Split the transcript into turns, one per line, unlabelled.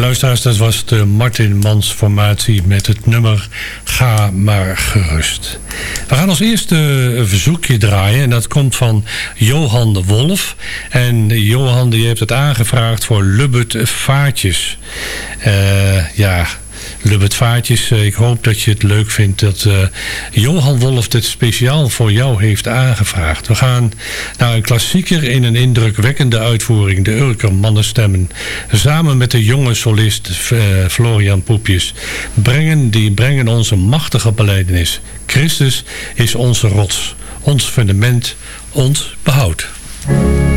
Luisteraars, dat was de Martin Mans formatie met het nummer Ga maar gerust. We gaan als eerste een verzoekje draaien en dat komt van Johan de Wolf. En Johan die heeft het aangevraagd voor Lubbert Vaartjes. Lubbert Vaartjes, ik hoop dat je het leuk vindt dat Johan Wolf dit speciaal voor jou heeft aangevraagd. We gaan naar een klassieker in een indrukwekkende uitvoering, de Urker Mannenstemmen. Samen met de jonge solist Florian Poepjes brengen onze machtige belijdenis. Christus is onze rots, ons fundament, ons behoud.